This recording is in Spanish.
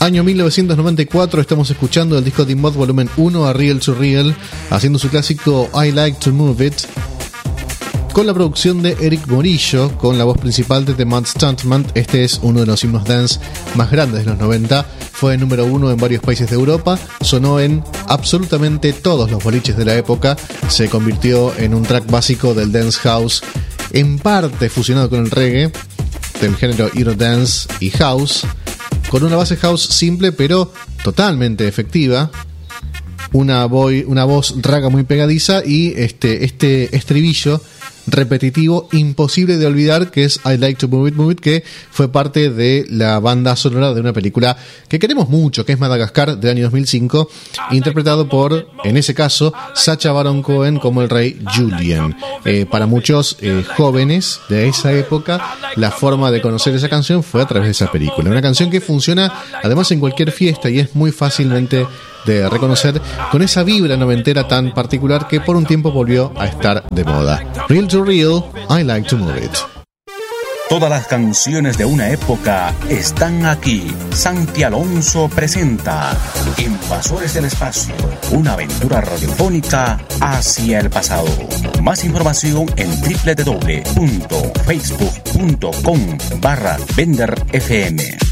Año 1994, estamos escuchando el disco de Mod Volumen 1 a Real to Real, haciendo su clásico I Like to Move It, con la producción de Eric Morillo, con la voz principal de The Mad Stuntman. Este es uno de los himnos dance más grandes de los 90, fue número 1 en varios países de Europa, sonó en absolutamente todos los boliches de la época, se convirtió en un track básico del dance house, en parte fusionado con el reggae, del género Eurodance y house, con una base house simple pero totalmente efectiva, una voz raga muy pegadiza y este estribillo repetitivo imposible de olvidar, que es I Like to Move It, que fue parte de la banda sonora de una película que queremos mucho, que es Madagascar, del año 2005, interpretado por, en ese caso, Sacha Baron Cohen como el rey Julien. Para muchos jóvenes de esa época, la forma de conocer esa canción fue a través de esa película. Una canción que funciona además en cualquier fiesta y es muy fácilmente de reconocer, con esa vibra noventera tan particular que por un tiempo volvió a estar de moda. Real to Real, I Like to Move It. Todas las canciones de una época están aquí. Santi Alonso presenta Invasores del Espacio, una aventura radiofónica hacia el pasado. Más información en www.facebook.com/VenderFM.